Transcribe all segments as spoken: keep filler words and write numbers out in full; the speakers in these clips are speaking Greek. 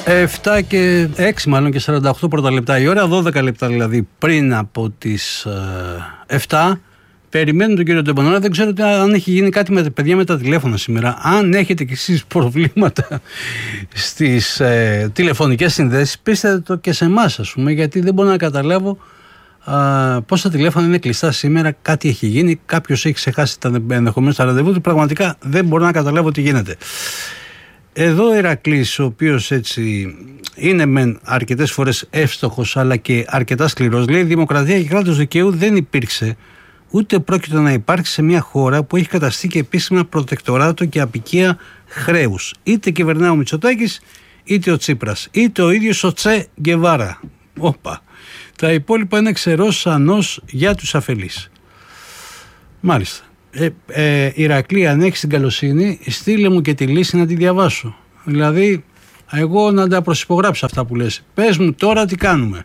επτά και έξι μάλλον και σαράντα οκτώ πρώτα λεπτά η ώρα, δώδεκα λεπτά δηλαδή πριν από τις επτά. Περιμένουν τον κύριο Τεμπονόρα. Δεν ξέρω αν έχει γίνει κάτι με τα παιδιά με τα τηλέφωνα σήμερα. Αν έχετε κι εσείς προβλήματα στις ε, τηλεφωνικές συνδέσεις, πείστε το και σε εμάς, ας πούμε, γιατί δεν μπορώ να καταλάβω α, πώς τα τηλέφωνα είναι κλειστά σήμερα. Κάτι έχει γίνει, κάποιος έχει ξεχάσει τα, ενδεχομένως τα ραντεβού του. Πραγματικά δεν μπορώ να καταλάβω τι γίνεται. Εδώ ο Ηρακλής, ο οποίος έτσι είναι μεν αρκετές φορές εύστοχος αλλά και αρκετά σκληρός, λέει: δημοκρατία και κράτος δικαίου δεν υπήρξε ούτε πρόκειται να υπάρξει σε μια χώρα που έχει καταστεί και επίσημα προτεκτοράτο και απικία χρέους. Είτε κυβερνά ο Μητσοτάκης, είτε ο Τσίπρας, είτε ο ίδιος ο Τσε Γκεβάρα. Όπα. Τα υπόλοιπα είναι ξερός σανός για τους αφελείς. Μάλιστα. Ε, ε, Ηρακλή, αν έχεις την καλοσύνη, στείλε μου και τη λύση να τη διαβάσω. Δηλαδή, εγώ να τα προσυπογράψω αυτά που λες. Πες μου τώρα τι κάνουμε.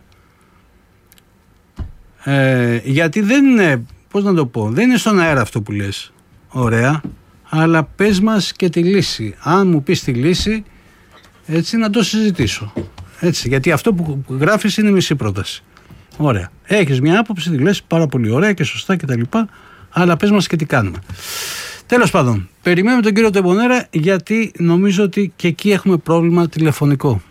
Ε, γιατί δεν είναι, πώς να το πω, δεν είναι στον αέρα αυτό που λες. Ωραία. Αλλά πες μας και τη λύση. Αν μου πεις τη λύση, έτσι να το συζητήσω. Έτσι, γιατί αυτό που γράφεις είναι μισή πρόταση. Ωραία. Έχεις μια άποψη, τη λες πάρα πολύ ωραία και σωστά κτλ. Αλλά πες μας και τι κάνουμε. Τέλος πάντων, περιμένουμε τον κύριο Τεμπονέρα, γιατί νομίζω ότι και εκεί έχουμε πρόβλημα τηλεφωνικό.